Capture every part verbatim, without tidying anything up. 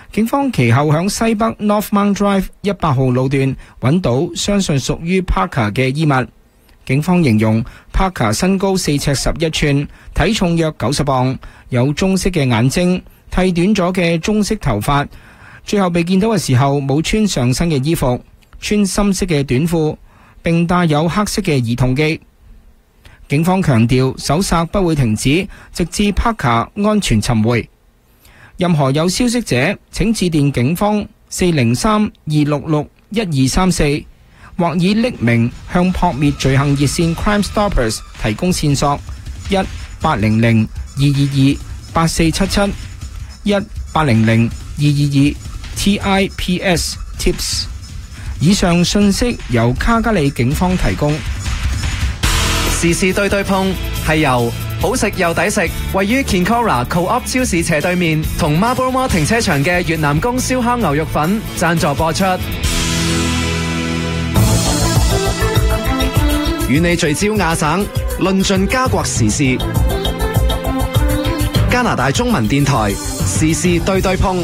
警方其後響西北 Northmount Drive 一百號路段揾到相信屬於 Parker 嘅衣物。警方形容 Parker 身高四尺十一寸，體重約九十磅，有棕色嘅眼睛，剃短咗嘅棕色頭髮。最後被見到嘅時候冇穿上身嘅衣服，穿深色嘅短褲，並帶有黑色嘅兒童機。警方強調搜索不會停止，直至 Parker 安全尋回。任何有消息者請致電警方四零三二六六一二三四，或以匿名向撲滅罪行熱線 Crime Stoppers 提供線索，一八零零二二二八四七七，一八零零二二二 T I P S Tips。 以上信息由卡加里警方提供。 時事對對碰係由好食又抵食，位於 Kinkora Co-op 超市斜對面同 Marlborough Mall 停車場嘅越南公燒烤牛肉粉贊助播出。與你聚焦亞省，論盡加國時事。加拿大中文電台時事對對碰。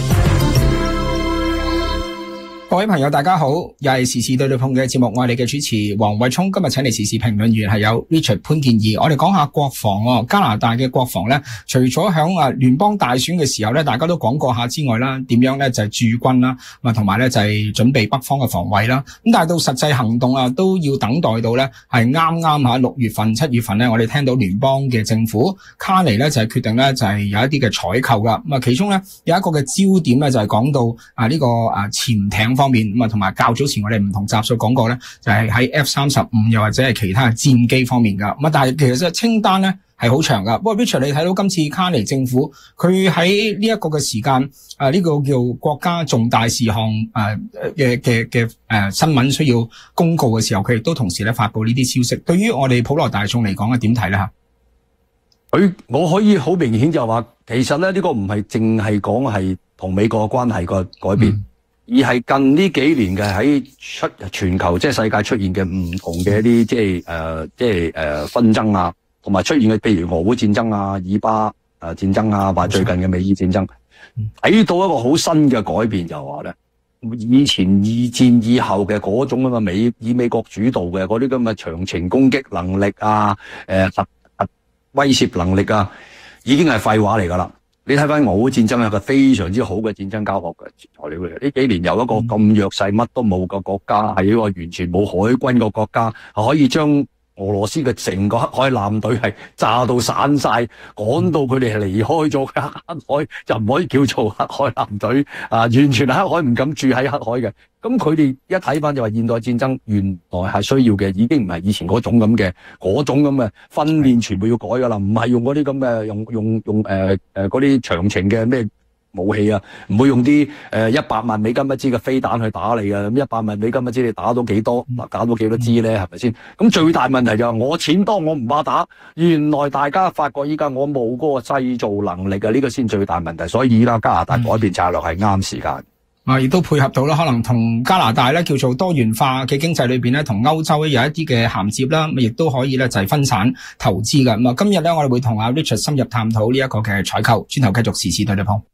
各位朋友大家好，又係時事對對碰嘅節目，我係你嘅主持黃偉聰。今日請嚟時事評論員係有 Richard 潘建義，我哋講下國防哦。加拿大嘅國防咧，除咗響啊聯邦大選嘅時候咧，大家都講過下之外啦，點樣咧就係駐軍啦，咁啊同埋咧就係準備北方嘅防衛啦。咁但係到實際行動啊，都要等待到咧係啱啱吓六月份、七月份咧，我哋聽到聯邦嘅政府卡尼咧就係決定咧就係有一啲嘅採購噶。咁啊其中咧有一個嘅焦點咧就係講到啊呢個啊潛艇方面，咁啊同埋較早前我哋唔同集數講過咧，就係喺 F 三十五又或者係其他嘅戰機方面噶。咁啊但係其實清單咧係好長噶。不過 Richard 你睇到今次卡尼政府佢喺呢一個嘅時間啊呢個叫國家重大事項誒嘅嘅嘅誒新聞需要公告嘅時候，佢亦都同時咧發佈呢啲消息。對於我哋普羅大眾嚟講，點睇咧吓？ 佢我可以好明顯就話，其實咧呢個唔係淨係講係同美國嘅關係個改變。嗯，而係近呢幾年嘅喺出全球即係世界出現嘅唔同嘅一啲即係誒即係誒紛爭啊，同埋出現嘅譬如俄烏戰爭啊、以巴誒戰爭啊，或最近嘅美伊戰爭，睇到一個好新嘅改變，就話咧以前二戰以後嘅嗰種咁嘅美以美國主導嘅嗰啲咁嘅長程攻擊能力啊、誒核核威懾能力啊，已經係廢話嚟㗎啦。你睇翻俄烏戰爭係個非常之好嘅戰爭教學嘅材料嚟。呢幾年由一個咁弱勢乜都冇嘅國家，係一個完全冇海軍嘅國家，係可以將俄羅斯嘅成個黑海艦隊係炸到散晒，趕到佢哋係離開咗黑海，就唔可以叫做黑海艦隊啊！完全係黑海，唔敢住喺黑海嘅。咁佢哋一睇翻就話現代戰爭原來係需要嘅，已經唔係以前嗰種咁嘅嗰種咁嘅訓練，全部要改噶啦，唔係用嗰啲咁嘅用用用誒誒嗰啲長程嘅咩武器啊，唔會用啲誒一百萬美金一支嘅飛彈去打你嘅，咁一百萬美金一支你打到幾多？嗱，打到幾多支咧？係咪先？咁最大問題就係我錢多，我唔怕打。原來大家發覺依家我冇嗰個製造能力啊，呢個先最大問題。所以依家加拿大改變策略係啱時間。 啊，亦都配合到啦，可能同加拿大咧叫做多元化嘅經濟裏邊咧，同歐洲咧有一啲嘅銜接啦，咁亦都可以咧就係分散投資嘅。咁啊，今日咧我哋會同阿 Richard 深入探討呢一個嘅採購，轉頭繼續時事對對碰。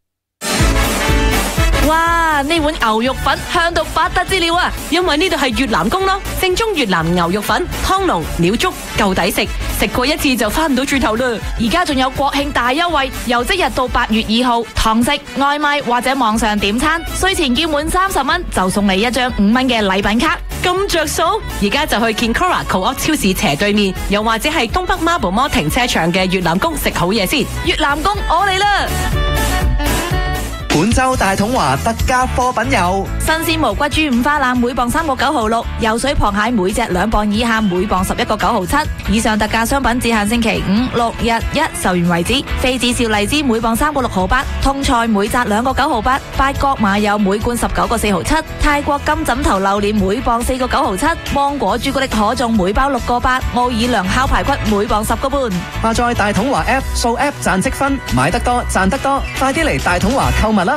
哇！呢碗牛肉粉香到不得之了啊！因為呢度係越南宮咯，正宗越南牛肉粉，湯濃料足，夠抵食，食過一次就翻唔到轉頭啦！而家仲有國慶大優惠，由即日到八月二號，堂食、外賣或者網上點餐，稅前叫滿三十蚊就送你一張五蚊嘅禮品卡，咁着數！而家就去 Kinkora Co-op 超市斜對面，又或者係東北 Marlborough Mall 停車場嘅越南宮食好嘢先。越南宮我嚟啦！ 本周大統華特價貨品有新鮮無骨豬五花腩每磅三個九毫六，游水螃蟹每隻兩磅以下每磅十一個九毫七。以上特價商品只限星期五、六、日一售完為止。非子少荔枝每磅三個六毫八，通菜每紮兩個九毫八，八角馬柚每罐十九個四毫七，泰國金枕頭榴蓮每磅四個九毫七，芒果朱古力可頌每包六個八，奧爾良烤排骨每磅十個半。 下載大統華 App， 掃 App 賺積分，買得多賺得多，快啲嚟大統華購物啦！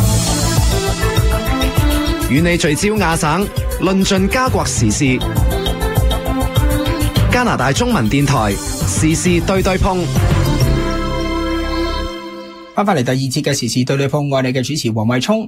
與你聚焦亞省，論盡加國時事。加拿大中文電台時事對對碰。 翻返嚟第二節嘅時事對對碰，我係你嘅主持黃偉聰。